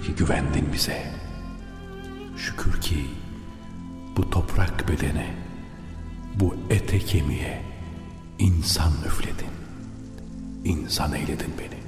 ki güvendin bize. Şükür ki bu toprak bedene, bu ete kemiğe insan üfledin. İnsan eyledin beni.